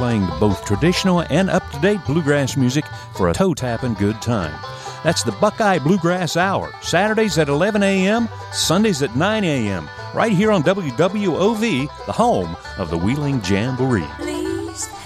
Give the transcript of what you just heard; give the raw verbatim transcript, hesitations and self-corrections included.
playing both traditional and up-to-date bluegrass music for a toe-tapping good time. That's the Buckeye Bluegrass Hour, Saturdays at eleven a.m., Sundays at nine a.m., right here on W W O V, the home of the Wheeling Jamboree.